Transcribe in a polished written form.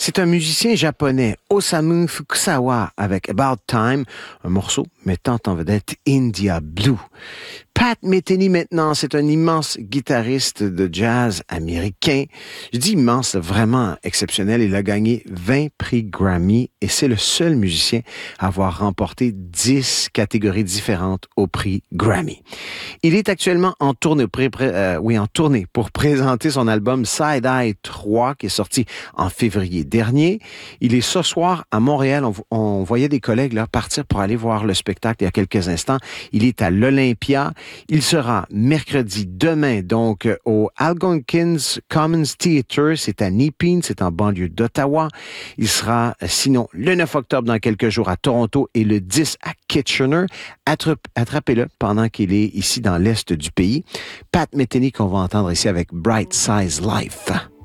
C'est un musicien japonais, Osamu Fukusawa, avec About Time, un morceau mettant en vedette India Blue. Pat Metheny maintenant, c'est un immense guitariste de jazz américain. Je dis immense, vraiment exceptionnel. Il a gagné 20 prix Grammy et c'est le seul musicien à avoir remporté 10 catégories différentes au prix Grammy. Il est actuellement en tournée, en tournée pour présenter son album Side Eye 3 qui est sorti en février dernier. Il est ce soir à Montréal. On voyait des collègues là partir pour aller voir le spectacle il y a quelques instants. Il est à l'Olympia. Il sera mercredi demain, donc, au Algonquins Commons Theatre. C'est à Nepean, c'est en banlieue d'Ottawa. Il sera, sinon, le 9 octobre dans quelques jours à Toronto et le 10 à Kitchener. Attrapez-le pendant qu'il est ici dans l'est du pays. Pat Metheny qu'on va entendre ici avec Bright Size Life.